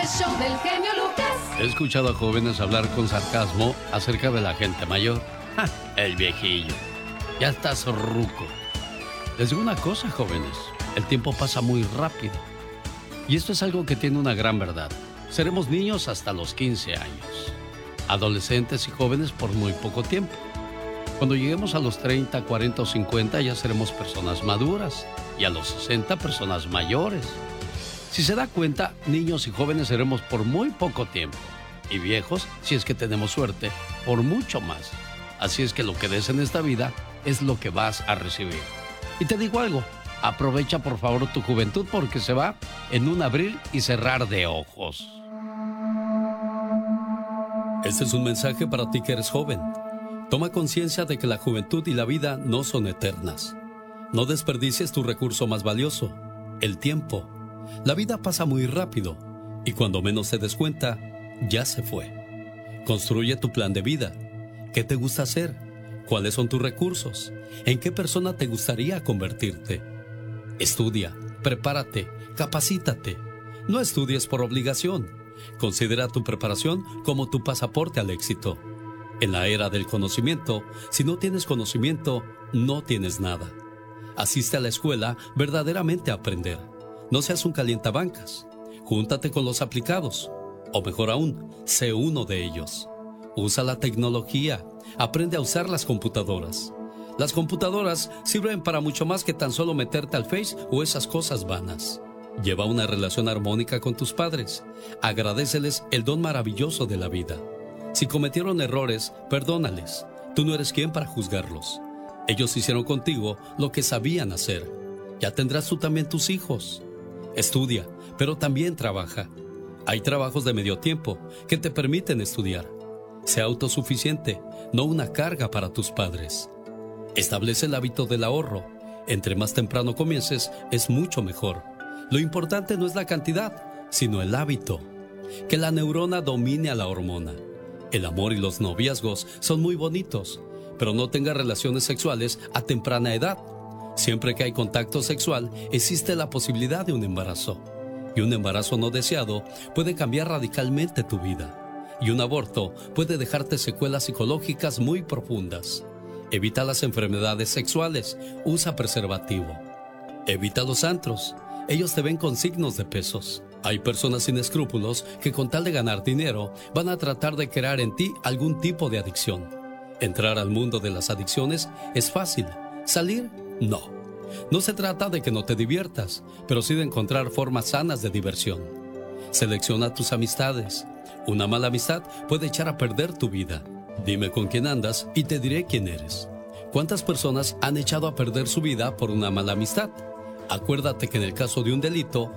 el show del genio Lucas. He escuchado a jóvenes hablar con sarcasmo acerca de la gente mayor. ¡Ja! El viejillo. Ya estás ruco. Les digo una cosa, jóvenes. El tiempo pasa muy rápido. Y esto es algo que tiene una gran verdad. Seremos niños hasta los 15 años. Adolescentes y jóvenes por muy poco tiempo. Cuando lleguemos a los 30, 40 o 50 ya seremos personas maduras. Y a los 60 personas mayores. Si se da cuenta, niños y jóvenes seremos por muy poco tiempo. Y viejos, si es que tenemos suerte, por mucho más. Así es que lo que des en esta vida es lo que vas a recibir. Y te digo algo, aprovecha por favor tu juventud porque se va en un abrir y cerrar de ojos. Este es un mensaje para ti que eres joven. Toma conciencia de que la juventud y la vida no son eternas. No desperdicies tu recurso más valioso, el tiempo. La vida pasa muy rápido y cuando menos te des cuenta, ya se fue. Construye tu plan de vida. ¿Qué te gusta hacer? ¿Cuáles son tus recursos? ¿En qué persona te gustaría convertirte? Estudia, prepárate, capacítate. No estudies por obligación. Considera tu preparación como tu pasaporte al éxito. En la era del conocimiento, si no tienes conocimiento, no tienes nada. Asiste a la escuela verdaderamente a aprender. No seas un calientabancas. Júntate con los aplicados. O mejor aún, sé uno de ellos. Usa la tecnología. Aprende a usar las computadoras. Las computadoras sirven para mucho más que tan solo meterte al Face o esas cosas vanas. Lleva una relación armónica con tus padres. Agradéceles el don maravilloso de la vida. Si cometieron errores, perdónales. Tú no eres quien para juzgarlos. Ellos hicieron contigo lo que sabían hacer. Ya tendrás tú también tus hijos. Estudia, pero también trabaja. Hay trabajos de medio tiempo que te permiten estudiar. Sea autosuficiente, no una carga para tus padres. Establece el hábito del ahorro. Entre más temprano comiences, es mucho mejor. Lo importante no es la cantidad, sino el hábito. Que la neurona domine a la hormona. El amor y los noviazgos son muy bonitos, pero no tengas relaciones sexuales a temprana edad. Siempre que hay contacto sexual, existe la posibilidad de un embarazo. Y un embarazo no deseado puede cambiar radicalmente tu vida. Y un aborto puede dejarte secuelas psicológicas muy profundas. Evita las enfermedades sexuales, usa preservativo. Evita los antros, ellos te ven con signos de pesos. Hay personas sin escrúpulos que con tal de ganar dinero van a tratar de crear en ti algún tipo de adicción. Entrar al mundo de las adicciones es fácil, salir no. No se trata de que no te diviertas, pero sí de encontrar formas sanas de diversión. Selecciona tus amistades. Una mala amistad puede echar a perder tu vida. Dime con quién andas y te diré quién eres. ¿Cuántas personas han echado a perder su vida por una mala amistad? Acuérdate que en el caso de un delito,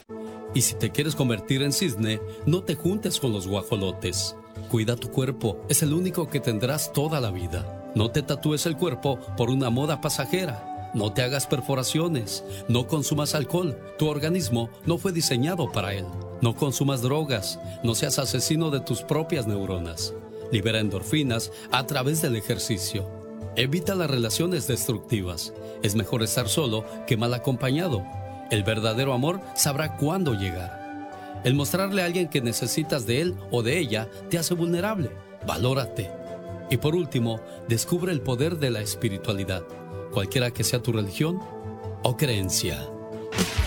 y si te quieres convertir en cisne, no te juntes con los guajolotes. Cuida tu cuerpo, es el único que tendrás toda la vida. No te tatúes el cuerpo por una moda pasajera. No te hagas perforaciones. No consumas alcohol. Tu organismo no fue diseñado para él. No consumas drogas. No seas asesino de tus propias neuronas. Libera endorfinas a través del ejercicio. Evita las relaciones destructivas. Es mejor estar solo que mal acompañado. El verdadero amor sabrá cuándo llegar. El mostrarle a alguien que necesitas de él o de ella te hace vulnerable. Valórate. Y por último, descubre el poder de la espiritualidad, cualquiera que sea tu religión o creencia.